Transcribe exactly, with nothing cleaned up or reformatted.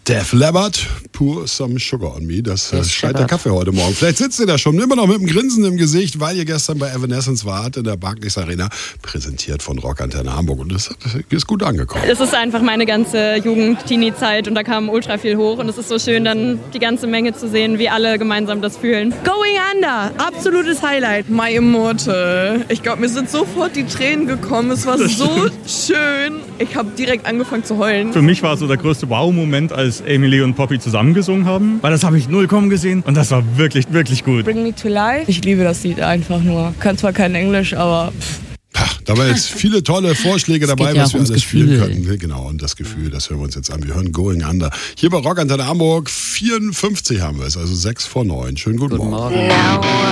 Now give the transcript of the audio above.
Def Leppard, Pour Some Sugar on Me. Das äh, schreit der Kaffee heute Morgen. Vielleicht sitzt ihr da schon immer noch mit einem Grinsen im Gesicht, weil ihr gestern bei Evanescence wart in der Barclays Arena, präsentiert von Rockantenne Hamburg. Und das ist gut angekommen. Es ist einfach meine ganze Jugend-Teenie-Zeit und da kam ultra viel hoch. Und es ist so schön, dann die ganze Menge zu sehen, wie alle gemeinsam das fühlen. Going Under, absolutes Highlight. My Immortal. Ich glaube, mir sind sofort die Tränen gekommen. Es war so schön. Ich habe direkt angefangen zu heulen. Für mich war so der größte Wow-Moment, als Emily und Poppy zusammengesungen haben, weil das habe ich null kommen gesehen und das war wirklich, wirklich gut. Bring Me to Life. Ich liebe das Lied einfach nur. Kann zwar kein Englisch, aber... Pff. Pach, da waren jetzt viele tolle Vorschläge dabei, ja was wir alles Gefühl. spielen könnten. Genau, und das Gefühl, das hören wir uns jetzt an. Wir hören Going Under. Hier bei Rockantenne Hamburg, vierundfünfzig haben wir es, also sechs vor neun. Schönen guten, guten Morgen. Morgen.